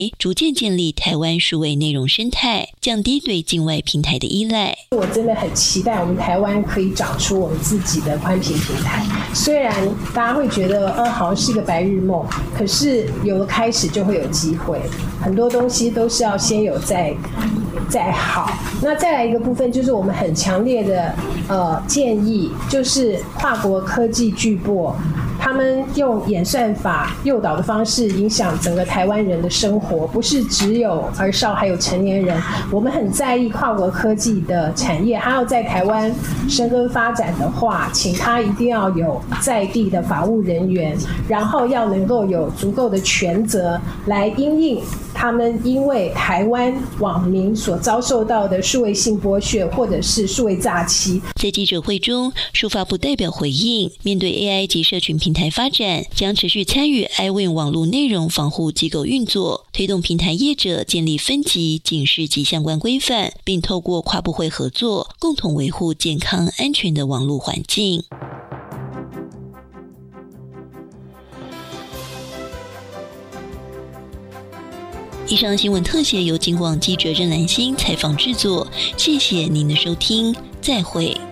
逐渐建立台湾数位内容生态，降低对境外平台的依赖。 我真的很期待我们台湾可以长出我们自己的宽频平台。虽然大家会觉得好像是一个白日梦，可是有了开始就会有机会。很多东西都是要先有再好。那再来一个部分就是我们很强烈的建议，就是跨国科技巨擘他们用演算法诱导的方式影响整个台湾人的生活，不是只有儿少，还有成年人。我们很在意跨国科技的产业，它要在台湾生根发展的话，请它一定要有在地的法务人员，然后要能够有足够的权责来因应他们因为台湾网民所遭受到的数位性剥削或者是数位诈欺。 在记者会中，数发部代表回应，面对 AI 及社群平台发展，将持续参与 iWin 网络内容防护机构运作，推动平台业者建立分级、警示及相关规范，并透过跨部会合作，共同维护健康安全的网络环境。以上新闻特写由警广记者任兰心采访制作，谢谢您的收听，再会。